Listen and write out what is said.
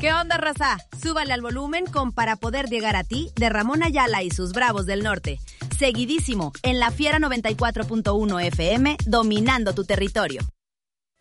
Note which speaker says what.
Speaker 1: ¿Qué onda, raza? Súbale al volumen con Para Poder Llegar a Ti de Ramón Ayala y sus Bravos del Norte. Seguidísimo, en la Fiera 94.1 FM, dominando tu territorio.